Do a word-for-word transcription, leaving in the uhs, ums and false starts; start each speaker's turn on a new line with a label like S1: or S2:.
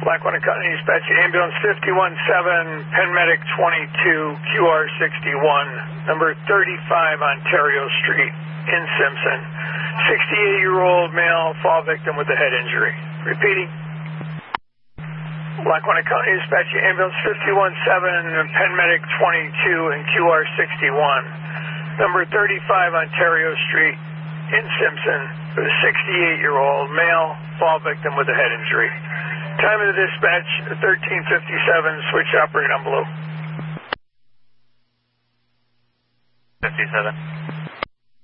S1: Lackawanna County Dispatch, ambulance fifty-one seven, Penn Medic twenty-two, Q R sixty-one, number thirty-five Ontario Street in Simpson. sixty-eight-year-old male, fall victim with a head injury. Repeating. Lackawanna County Dispatch, ambulance fifty-one seven, Penn Medic twenty-two, and Q R sixty-one, number thirty-five Ontario Street in Simpson, with a sixty-eight-year-old male, fall victim with a head injury. Time of the dispatch, thirteen fifty-seven, switch operator envelope.
S2: fifty-seven.